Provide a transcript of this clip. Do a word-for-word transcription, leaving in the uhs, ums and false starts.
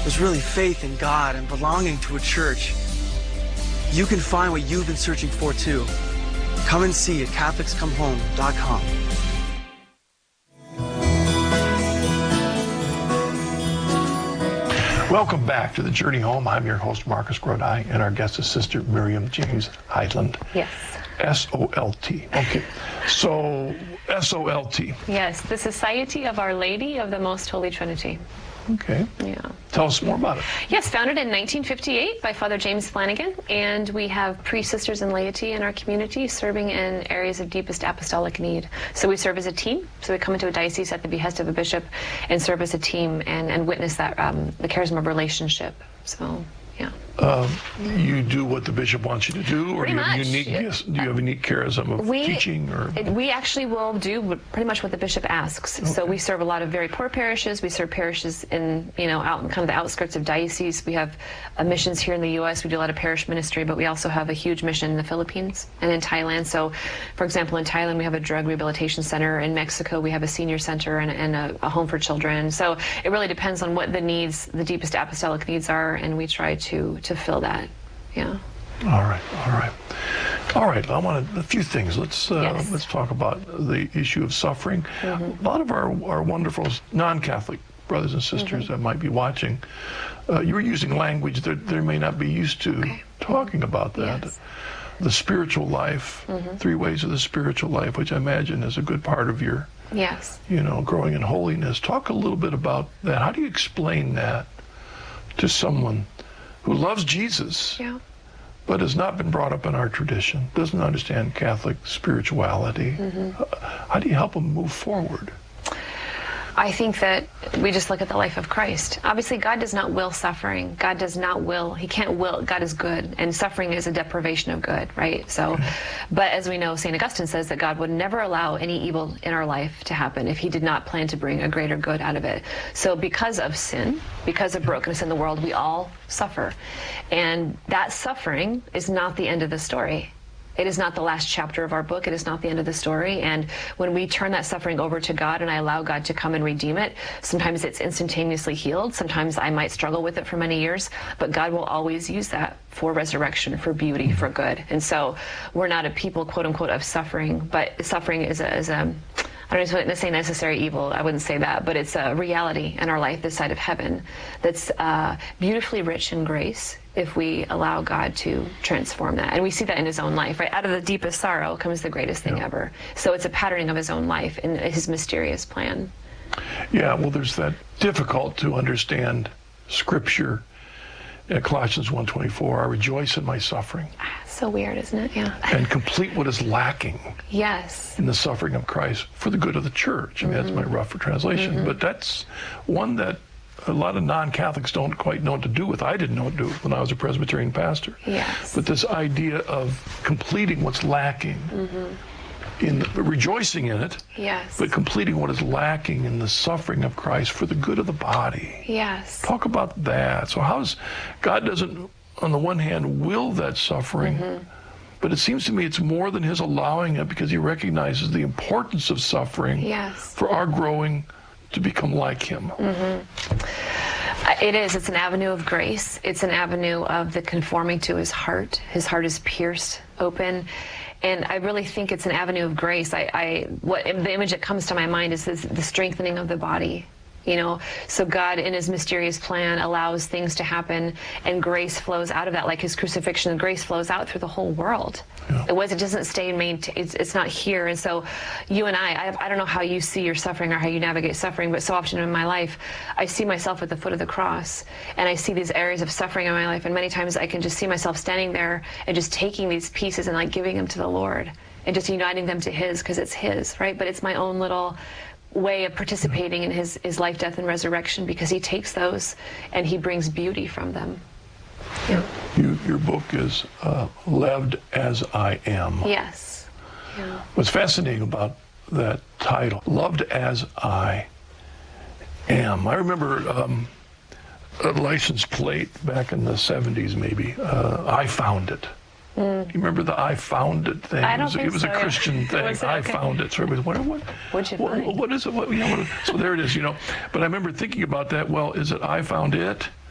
was really faith in God and belonging to a church, you can find what you've been searching for too. Come and see at Catholics Come Home dot com. Welcome back to The Journey Home. I'm your host, Marcus Grodi, and our guest is Sister Miriam James Heitland. Yes. S O L T. Okay. So, S O L T. Yes, the Society of Our Lady of the Most Holy Trinity. Okay. Yeah. Tell us more about it. Yes, founded in nineteen fifty-eight by Father James Flanagan, and we have priests, sisters, and laity in our community serving in areas of deepest apostolic need. So we serve as a team. So we come into a diocese at the behest of a bishop and serve as a team and, and witness that um, the charism of relationship. So, yeah. Um, you do what the bishop wants you to do, or Pretty do you have much. unique? Yes, do you have a unique charism of we, teaching, or we actually will do pretty much what the bishop asks. Okay. So we serve a lot of very poor parishes. We serve parishes in you know out in kind of the outskirts of dioceses. We have uh, missions here in the U S We do a lot of parish ministry, but we also have a huge mission in the Philippines and in Thailand. So, for example, in Thailand we have a drug rehabilitation center. In Mexico we have a senior center and, and a, a home for children. So it really depends on what the needs, the deepest apostolic needs are, and we try to to fill that. Yeah. All right, all right, all right. I want to, a few things. Let's uh, Yes. let's talk about the issue of suffering. Mm-hmm. A lot of our our wonderful non-Catholic brothers and sisters Mm-hmm. that might be watching, uh, you were using language that they may not be used to Okay. talking about that. Yes. The spiritual life, Mm-hmm. three ways of the spiritual life, which I imagine is a good part of your, Yes. you know, growing in holiness. Talk a little bit about that. How do you explain that to someone who loves Jesus, Yeah. but has not been brought up in our tradition, doesn't understand Catholic spirituality? Mm-hmm. Uh, how do you help them move forward? I think that we just look at the life of Christ. Obviously, God does not will suffering. God does not will. He can't will. God is good, and suffering is a deprivation of good, right? So, but as we know, Saint Augustine says that God would never allow any evil in our life to happen if he did not plan to bring a greater good out of it. So because of sin, because of brokenness in the world, we all suffer. And that suffering is not the end of the story. It is not the last chapter of our book. It is not the end of the story. And when we turn that suffering over to God and I allow God to come and redeem it, sometimes it's instantaneously healed. Sometimes I might struggle with it for many years, but God will always use that for resurrection, for beauty, for good. And so we're not a people, quote unquote, of suffering, but suffering is a, is a I don't want to say necessary evil, I wouldn't say that, but it's a reality in our life this side of heaven that's uh, beautifully rich in grace if we allow God to transform that. And we see that in his own life, right? Out of the deepest sorrow comes the greatest thing Yeah. ever. So it's a patterning of his own life and his mysterious plan. Yeah, well, there's that difficult to understand scripture. Uh, Colossians one twenty-four, I rejoice in my suffering So weird, isn't it? Yeah. and complete what is lacking Yes. in the suffering of Christ for the good of the church. I mean, Mm-hmm. that's my rough translation, Mm-hmm. but that's one that a lot of non-Catholics don't quite know what to do with. I didn't know what to do with when I was a Presbyterian pastor. Yes. But this idea of completing what's lacking, Mm-hmm. in the, rejoicing in it, Yes. but completing what is lacking in the suffering of Christ for the good of the body. Yes. Talk about that. So how's, God doesn't, on the one hand, will that suffering, Mm-hmm. but it seems to me it's more than his allowing it because he recognizes the importance of suffering Yes. for our growing to become like him. It is. It's an avenue of grace. It's an avenue of the conforming to his heart. His heart is pierced open. And I really think it's an avenue of grace. I, I what the image that comes to my mind is this, the strengthening of the body. You know, so God in his mysterious plan allows things to happen and grace flows out of that, like his crucifixion, and grace flows out through the whole world. Yeah. It was, it doesn't stay maintained, it's, it's not here. And so you and I, I, I don't know how you see your suffering or how you navigate suffering, but so often in my life, I see myself at the foot of the cross and I see these areas of suffering in my life. And many times I can just see myself standing there and just taking these pieces and like giving them to the Lord and just uniting them to his, because it's his, right? But it's my own little way of participating in his, his life, death, and resurrection, because he takes those and he brings beauty from them. Yeah. You, your book is uh, Loved as I Am. Yes. Yeah. What's fascinating about that title, Loved as I Am. I remember um, a license plate back in the seventies, maybe. Uh, I found it. Mm. You remember the I found it thing? I don't it was, think it was so, a yeah. Christian thing. Was it? I Okay. found it. So everybody's wondering, what, What'd you what, find? what is it? What, you know, what, so there it is, you know. But I remember thinking about that, well, is it I found it?